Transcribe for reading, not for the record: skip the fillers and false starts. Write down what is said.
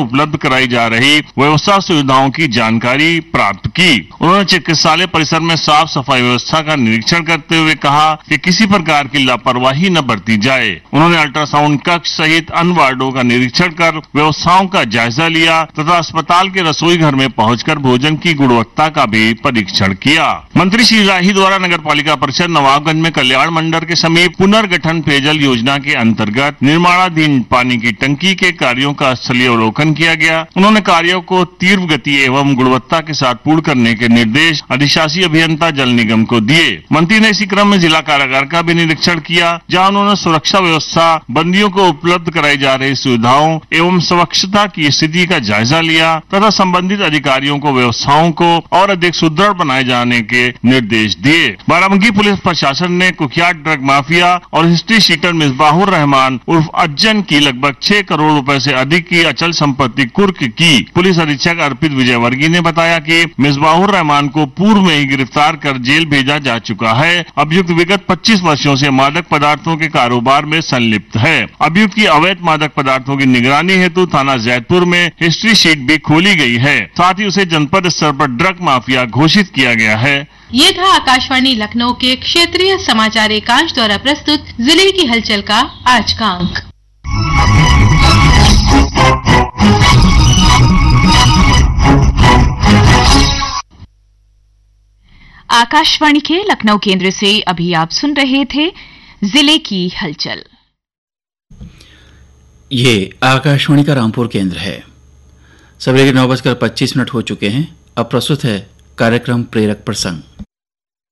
उपलब्ध कराई जा रही व्यवस्था सुविधाओं की जानकारी प्राप्त की। उन्होंने चिकित्सालय परिसर में साफ सफाई व्यवस्था का निरीक्षण करते हुए कहा कि किसी प्रकार की लापरवाही न बरती जाए। उन्होंने अल्ट्रासाउंड कक्ष सहित अन्य वार्डों का निरीक्षण कर व्यवस्थाओं का जायजा लिया तथा अस्पताल के रसोई घर में पहुंचकर भोजन की गुणवत्ता का भी परीक्षण किया। मंत्री श्री राही द्वारा नगर पालिका परिषद नवाबगंज में कल्याण मंडल के समीप पुनर्गठन पेयजल योजना के अंतर्गत निर्माणाधीन पानी की टंकी के कार्यों का स्थलीय अवलोकन किया गया। उन्होंने कार्यों को तीव्र गति एवं गुणवत्ता के साथ पूर्ण करने के निर्देश अधिशासी अभियंता जल निगम को दिए। मंत्री ने इसी क्रम में जिला कारागार का भी निरीक्षण किया, जहां उन्होंने सुरक्षा व्यवस्था, बंदियों को उपलब्ध कराई जा रही सुविधाओं एवं स्वच्छता की स्थिति का जायजा लिया तथा संबंधित अधिकारियों को व्यवस्थाओं को और अधिक सुदृढ़ बनाए जाने के निर्देश दिए। बाराबंकी पुलिस प्रशासन ने कुख्यात ड्रग माफिया और हिस्ट्री शीटर मिसबाहुर रहमान उर्फ अज्जन की लगभग 6 करोड़ रुपए से अधिक की अचल संपत्ति कुर्क की। पुलिस अधीक्षक अर्पित विजयवर्गीय ने बताया कि मिसबाहुर रहमान को पूर्व में ही गिरफ्तार कर जेल भेजा जा चुका है। अभियुक्त विगत 25 वर्षों से मादक पदार्थों के कारोबार में संलिप्त है। अभियुक्त की अवैध मादक पदार्थों की निगरानी हेतु थाना जैतपुर में हिस्ट्री शीट भी खोली गई है। साथ ही उसे जनपद स्तर पर ड्रग माफिया घोषित किया गया है। ये था आकाशवाणी लखनऊ के क्षेत्रीय समाचार एकांश द्वारा प्रस्तुत जिले की हलचल का आज का अंक। आकाशवाणी के लखनऊ केंद्र से अभी आप सुन रहे थे जिले की हलचल। ये आकाशवाणी का रामपुर केंद्र है। सवेरे के 9:25 हो चुके हैं। अब प्रस्तुत है कार्यक्रम प्रेरक प्रसंग।